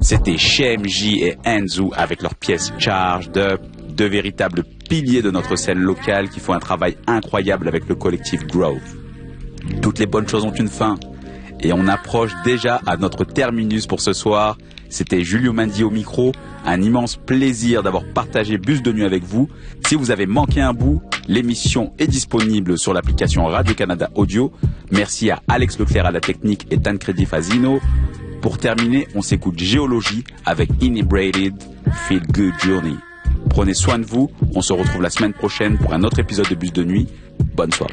C'était CheMJ et Enzo avec leur pièce Charged Up, deux véritables piliers de notre scène locale qui font un travail incroyable avec le collectif Grove. Toutes les bonnes choses ont une fin et on approche déjà à notre terminus pour ce soir. C'était Julio Mandi au micro, un immense plaisir d'avoir partagé Bus de Nuit avec vous. Si vous avez manqué un bout, l'émission est disponible sur l'application Radio-Canada Audio. Merci à Alex Leclerc à la technique et Tancredi Fazino. Pour terminer, on s'écoute Géologie avec Inebriated, Feel Good Journey. Prenez soin de vous, on se retrouve la semaine prochaine pour un autre épisode de Bus de Nuit. Bonne soirée.